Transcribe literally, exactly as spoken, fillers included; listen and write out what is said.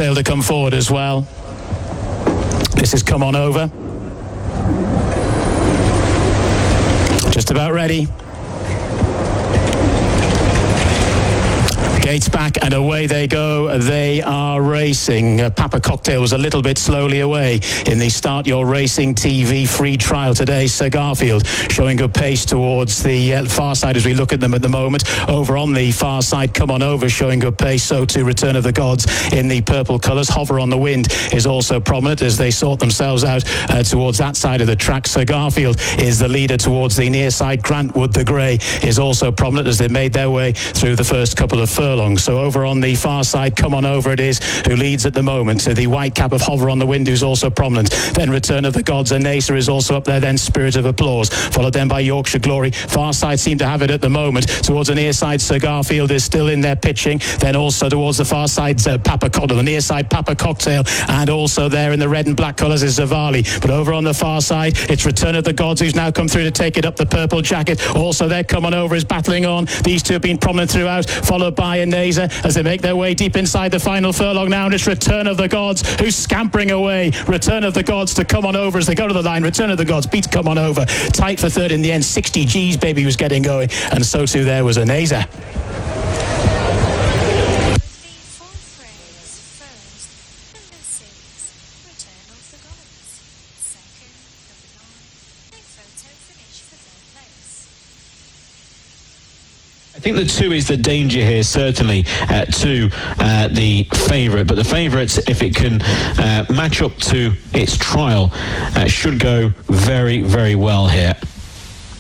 Cocktail to come forward as well. This is Come On Over. Just about ready. Gates back and away they go. They are racing. Uh, Papa Cocktail was a little bit slowly away in the Start Your Racing T V free trial today. Sir Garfield showing good pace towards the uh, far side as we look at them at the moment. Over on the far side, Come On Over showing good pace. So too Return of the Gods in the purple colours. Hover on the Wind is also prominent as they sort themselves out uh, towards that side of the track. Sir Garfield is the leader towards the near side. Grantwood the Grey is also prominent as they made their way through the first couple of furlongs. So over on the far side, Come On Over it is who leads at the moment. So the white cap of Hover on the Wind who's also prominent. Then Return of the Gods and Nasa is also up there. Then Spirit of Applause, followed then by Yorkshire Glory. Far side seem to have it at the moment. Towards the near side, Sir Garfield is still in there pitching. Then also towards the far side, uh, Papa Cocktail, the near side, Papa Cocktail. And also there in the red and black colours is Zavali. But over on the far side, it's Return of the Gods who's now come through to take it up the purple jacket. Also there, Come On Over is battling on. These two have been prominent throughout, followed by a Nasa as they make their way deep inside the final furlong now, and it's Return of the Gods who's scampering away. Return of the Gods to Come On Over as they go to the line. Return of the Gods beats Come On Over. Tight for third in the end. sixty G's baby was getting going, and so too there was a Nasa. I think the two is the danger here, certainly, uh, to uh, the favourite. But the favourite, if it can uh, match up to its trial, uh, should go very, very well here.